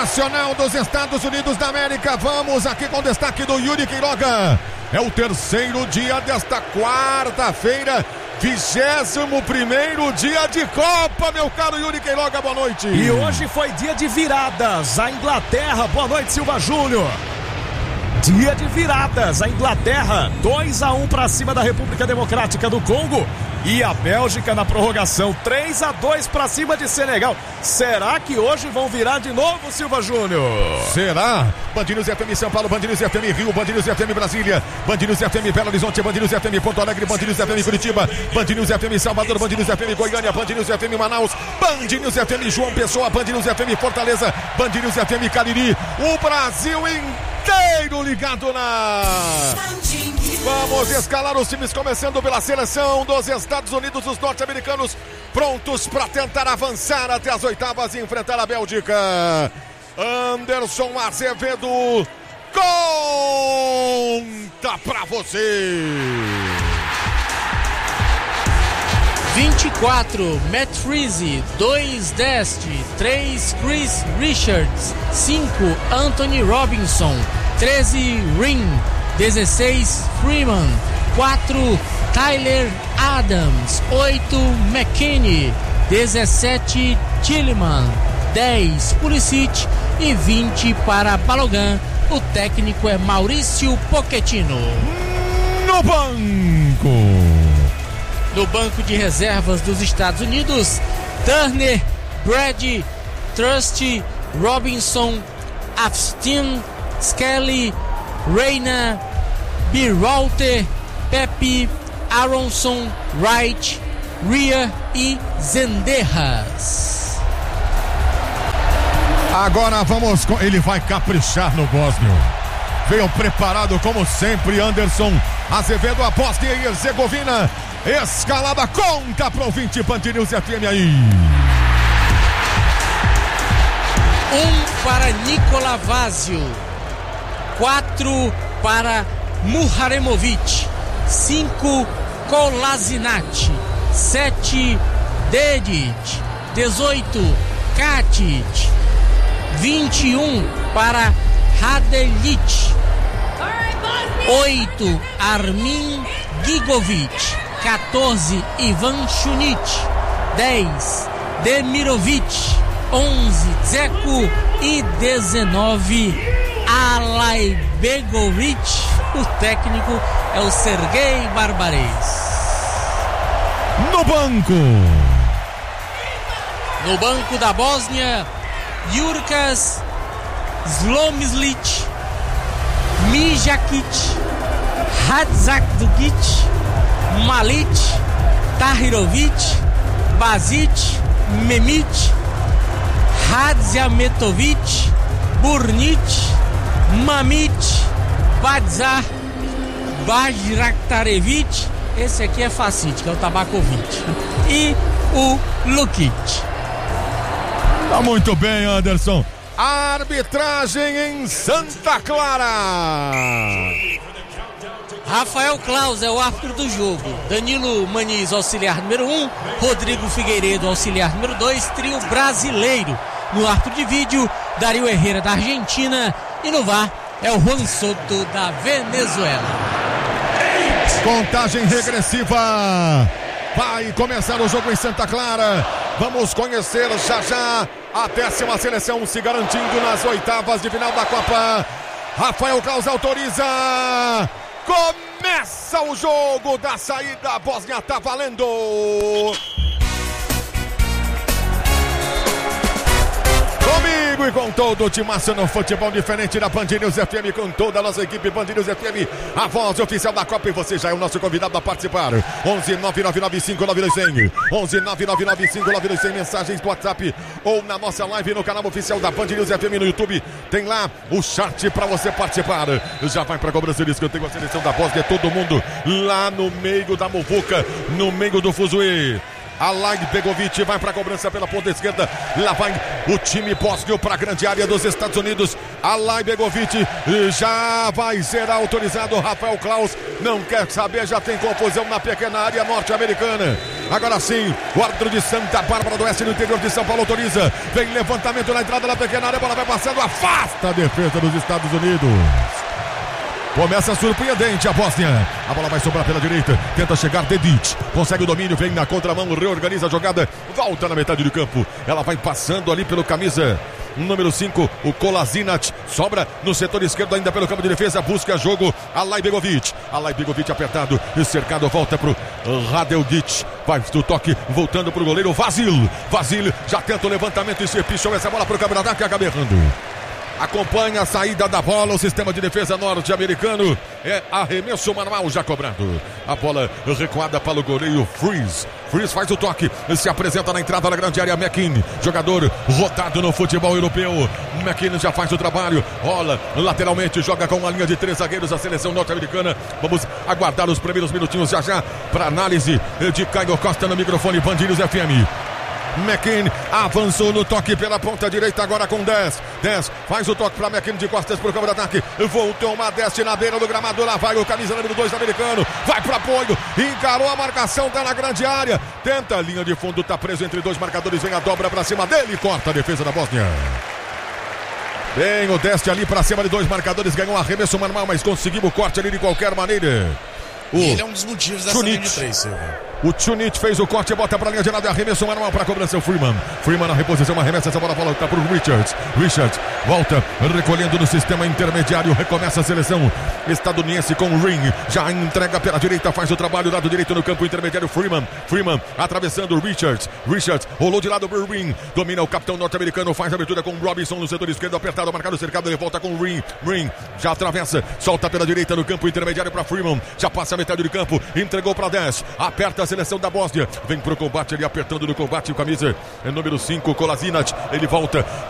Nacional dos Estados Unidos da América. Vamos aqui com destaque do Yuri Queiroga. É o terceiro dia desta quarta-feira, 21º dia de Copa, meu caro Yuri Queiroga, boa noite. E hoje foi dia de viradas, a Inglaterra, boa noite Silva Júnior. Dia de viradas, a Inglaterra 2-1 para cima da República Democrática do Congo e a Bélgica na prorrogação 3-2 para cima de Senegal. Será que hoje vão virar de novo, Silva Júnior? Será? Band News FM São Paulo, Band News FM Rio, Band News FM Brasília, Band News FM Belo Horizonte, Band News FM Porto Alegre, Band News FM Curitiba, Band News FM Salvador, Band News FM Goiânia, Band News FM Manaus, Band News FM João Pessoa, Band News FM Fortaleza, Band News FM Cariri, o Brasil inteiro ligado na... Vamos escalar os times, começando pela seleção dos Estados Unidos, os norte-americanos prontos para tentar avançar até as oitavas e enfrentar a Bélgica. Anderson Azevedo, conta pra você. 24, Matt Freese. 2, Dest. 3, Chris Richards. 5, Anthony Robinson. 13, Ring. 16, Freeman. 4, Tyler Adams. 8, McKinney. 17, Tillman. 10, Pulisic. E 20 para Balogun. O técnico é Maurício Pochettino. No banco de reservas dos Estados Unidos, Turner, Brady, Trusty, Robinson, Austin, Skelly, Reina, Berhalter, Pepe, Aronson, Wright, Ria e Zendejas. Agora vamos com... Ele vai caprichar no Bósnio. Veio preparado como sempre Anderson Azevedo, a Bósnia e Herzegovina. Escalada, conta pro 20 Band News FM aí. 1 para Nikola Vazio. 4 para Muharemovic. 5 Kolasinac. 7 Dedic. 18 Katic. 21 para Radelic. 8 Armin Gigovic. 14 Ivan Šunić. 10 Demirovic. 11 Dzeko e 19 Alajbegovic. O técnico é o Sergei Barbarez. No banco da Bósnia, Jurkas Slomslic, Mijakic, Hadzakdugic, Malic, Tahirovic, Basic, Memic, Hadziametovic, Burnic, Mamic, Badzar, Bajraktarevic, esse aqui é Facic, que é o Tabakovic, e o Lukic. Tá muito bem, Anderson. Arbitragem em Santa Clara. Rafael Claus é o árbitro do jogo. Danilo Maniz, auxiliar número 1. Rodrigo Figueiredo, auxiliar número 2. Trio brasileiro. No árbitro de vídeo, Dario Herrera, da Argentina. E no VAR é o Juan Soto, da Venezuela. Contagem regressiva. Vai começar o jogo em Santa Clara. Vamos conhecer já a 10ª seleção se garantindo nas oitavas de final da Copa. Rafael Claus autoriza. Começa o jogo da saída. A Bósnia tá valendo. Comigo e com todo o timaço no futebol diferente da Band News FM, com toda a nossa equipe Band News FM, a voz oficial da Copa, e você já é o nosso convidado a participar. 11 999 92100, 11 999 mensagens do WhatsApp ou na nossa live no canal oficial da Band News FM no YouTube. Tem lá o chat para você participar. Já vai para a cobrança de escanteio, a seleção da Bósnia, todo mundo lá no meio da muvuca, no meio do fuzuê. Alajbegovic vai para a cobrança pela ponta esquerda. Lá vai o time bósnio para a grande área dos Estados Unidos. Alajbegovic já vai ser autorizado. Rafael Claus não quer saber, já tem confusão na pequena área norte-americana. Agora sim, o árbitro de Santa Bárbara do Oeste, no interior de São Paulo, autoriza. Vem levantamento na entrada da pequena área, a bola vai passando, afasta a defesa dos Estados Unidos. Começa surpreendente a Bósnia. A bola vai sobrar pela direita. Tenta chegar Dedić. Consegue o domínio. Vem na contramão. Reorganiza a jogada. Volta na metade do campo. Ela vai passando ali pelo camisa número 5. O Kolasinac. Sobra no setor esquerdo ainda pelo campo de defesa. Busca jogo. Alay Begovic. Alay Begovic apertado. Cercado. Volta pro Radeljic. Faz do toque. Voltando pro goleiro Vasil. Vasil já tenta o levantamento e se pichou essa bola pro campo de ataque. Acaba errando. Acompanha a saída da bola, o sistema de defesa norte-americano. É arremesso manual já cobrado. A bola recuada para o goleiro Freeze. Freeze faz o toque, se apresenta na entrada da grande área. McKinney, jogador rodado no futebol europeu. McKinney já faz o trabalho, rola lateralmente, joga com uma linha de 3 zagueiros a seleção norte-americana. Vamos aguardar os primeiros minutinhos já para análise de Caio Costa no microfone Band News FM. McKinney avançou no toque pela ponta direita, agora com 10 faz o toque para McKinney de costas para o campo de ataque, voltou uma desce na beira do gramado, lá vai o camisa número 2 americano, vai para apoio, encarou a marcação, tá na grande área, tenta a linha de fundo, tá preso entre 2 marcadores, vem a dobra para cima dele, corta a defesa da Bósnia. Bem, o Deste ali para cima de 2 marcadores, ganhou um arremesso manual, mas conseguiu o corte ali de qualquer maneira. Ele é um dos motivos dessa linha de 3, Silvio. O Tchunit fez o corte, bota pra linha de lado, arremesso manual pra cobrança, o Freeman na reposição, arremessa essa bola, volta pro Richards, volta, recolhendo no sistema intermediário, recomeça a seleção estadunidense com o Ring, já entrega pela direita, faz o trabalho, lado direito no campo intermediário, Freeman, atravessando o Richards, rolou de lado pro Ring, domina o capitão norte-americano, faz a abertura com o Robinson no setor esquerdo, apertado, marcado, cercado, ele volta com o Ring, já atravessa, solta pela direita no campo intermediário pra Freeman, já passa a metade do campo, entregou pra 10, aperta a seleção da Bósnia, vem pro combate ali, apertando no combate, o camisa número 5, Kolasinac, ele volta